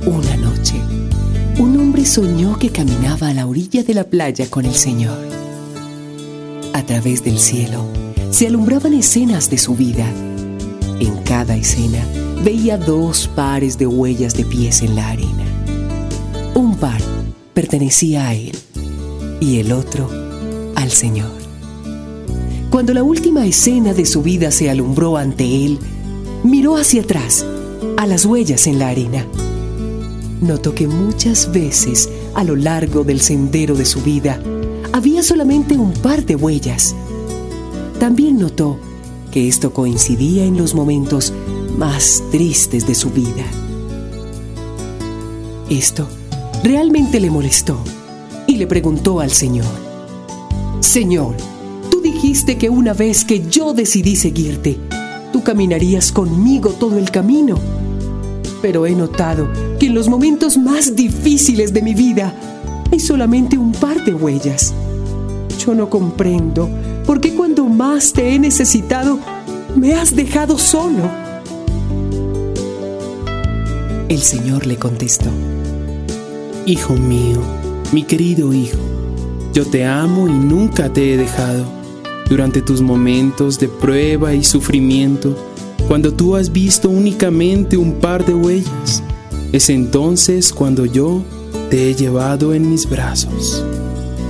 Una noche, un hombre soñó que caminaba a la orilla de la playa con el Señor. A través del cielo se alumbraban escenas de su vida. En cada escena veía 2 pares de huellas de pies en la arena. Un par pertenecía a él y el otro al Señor. Cuando la última escena de su vida se alumbró ante él, miró hacia atrás, a las huellas en la arena. Notó que muchas veces a lo largo del sendero de su vida había solamente un par de huellas. También notó que esto coincidía en los momentos más tristes de su vida. Esto realmente le molestó y le preguntó al Señor: Señor, tú dijiste que una vez que yo decidí seguirte, tú caminarías conmigo todo el camino. Pero he notado que en los momentos más difíciles de mi vida hay solamente un par de huellas. Yo no comprendo por qué cuando más te he necesitado me has dejado solo. El Señor le contestó: Hijo mío, mi querido hijo, yo te amo y nunca te he dejado. Durante tus momentos de prueba y sufrimiento, cuando tú has visto únicamente un par de huellas, es entonces cuando yo te he llevado en mis brazos.